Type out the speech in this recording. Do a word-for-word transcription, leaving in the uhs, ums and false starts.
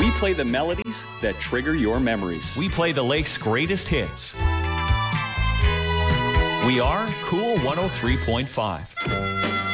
We play the melodies that trigger your memories. We play the Lake's greatest hits. We are Cool one oh three point five.